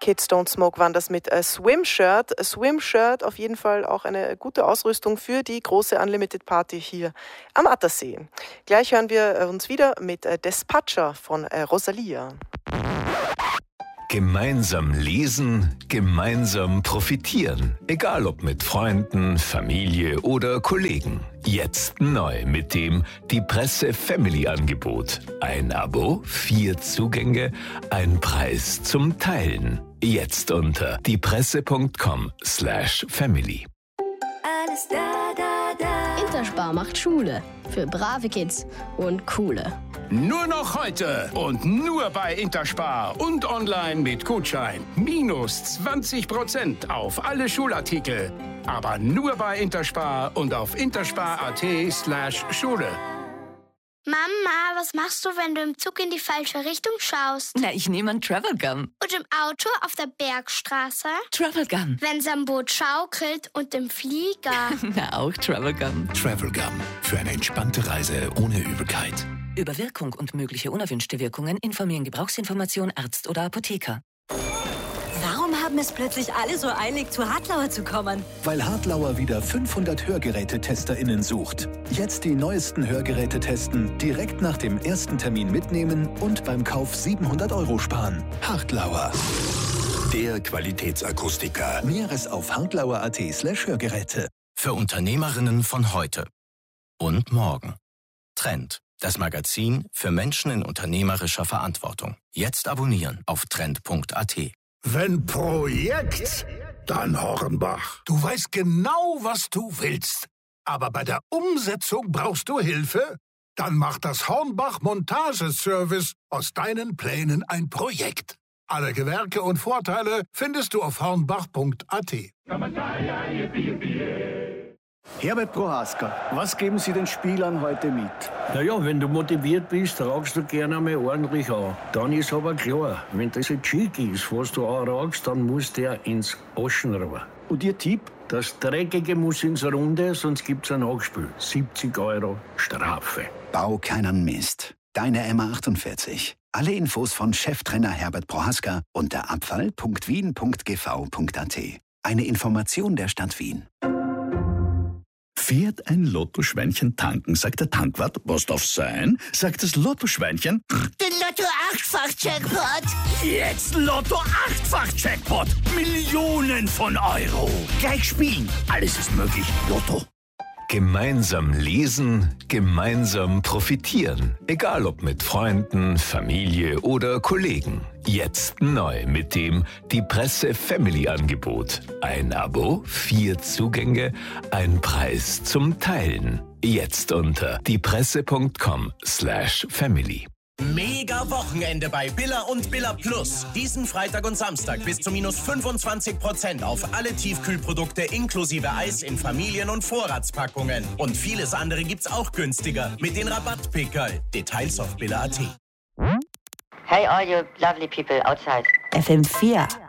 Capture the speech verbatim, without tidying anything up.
Kids Don't Smoke waren das mit äh, Swim-Shirt. Swim-Shirt auf jeden Fall auch eine gute Ausrüstung für die große Unlimited Party hier am Attersee. Gleich hören wir äh, uns wieder mit äh, Despacha von äh, Rosalia. Gemeinsam lesen, gemeinsam profitieren. Egal ob mit Freunden, Familie oder Kollegen. Jetzt neu mit dem Die Presse Family Angebot. Ein Abo, vier Zugänge, ein Preis zum Teilen. Jetzt unter diepresse.com slash family. Alles da, da, da. Interspar macht Schule. Für brave Kids und coole. Nur noch heute und nur bei Interspar und online mit Gutschein. Minus zwanzig Prozent auf alle Schulartikel. Aber nur bei Interspar und auf interspar.at slash Schule. Mama, was machst du, wenn du im Zug in die falsche Richtung schaust? Na, ich nehme einen Travelgun. Und im Auto auf der Bergstraße? Travelgun. Wenn's am Boot schaukelt und im Flieger? Na, auch Travelgun. Travelgun. Für eine entspannte Reise ohne Übelkeit. Über Wirkung und mögliche unerwünschte Wirkungen informieren Gebrauchsinformation Arzt oder Apotheker. Warum haben es plötzlich alle so eilig, zu Hartlauer zu kommen? Weil Hartlauer wieder fünfhundert HörgerätetesterInnen sucht. Jetzt die neuesten Hörgeräte testen, direkt nach dem ersten Termin mitnehmen und beim Kauf siebenhundert Euro sparen. Hartlauer. Der Qualitätsakustiker. Näheres auf hartlauer.at slash Hörgeräte. Für Unternehmerinnen von heute und morgen. Trend. Das Magazin für Menschen in unternehmerischer Verantwortung. Jetzt abonnieren auf trend punkt at. Wenn Projekt, dann Hornbach. Du weißt genau, was du willst. Aber bei der Umsetzung brauchst du Hilfe? Dann macht das Hornbach Montageservice aus deinen Plänen ein Projekt. Alle Gewerke und Vorteile findest du auf hornbach punkt at. Herbert Prohaska, was geben Sie den Spielern heute mit? Naja, wenn du motiviert bist, tragst du gerne einmal ordentlich an. Dann ist aber klar, wenn das ein Cheek ist, was du anragst, dann muss der ins Aschenrohr. Und Ihr Tipp? Das Dreckige muss ins Runde, sonst gibt's ein Nachspiel. siebzig Euro Strafe. Bau keinen Mist. Deine M A achtundvierzig. Alle Infos von Cheftrainer Herbert Prohaska unter abfall punkt wien punkt g v punkt at. Eine Information der Stadt Wien. Fährt ein Lottoschweinchen tanken, sagt der Tankwart, was darf sein? Sagt das Lottoschweinchen, den Lotto-Achtfach-Jackpot. Jetzt Lotto-Achtfach-Jackpot. Millionen von Euro. Gleich spielen. Alles ist möglich. Lotto. Gemeinsam lesen, gemeinsam profitieren. Egal ob mit Freunden, Familie oder Kollegen. Jetzt neu mit dem Die Presse Family Angebot. Ein Abo, vier Zugänge, ein Preis zum Teilen. Jetzt unter diepresse.com slash family. Mega Wochenende bei Billa und Billa Plus. Diesen Freitag und Samstag bis zu minus fünfundzwanzig Prozent auf alle Tiefkühlprodukte inklusive Eis in Familien- und Vorratspackungen. Und vieles andere gibt's auch günstiger mit den Rabattpickerl. Details auf billa punkt at. Hey all you lovely people outside. F M vier.